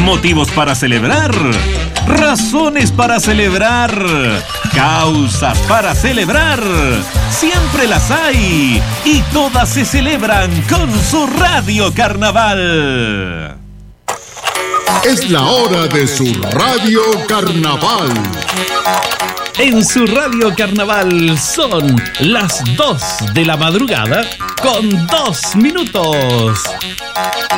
motivos para celebrar, razones para celebrar, causas para celebrar. Siempre las hay y todas se celebran con su Radio Carnaval. Es la hora de su Radio Carnaval. En su Radio Carnaval son las 2 de la madrugada con 2 minutos.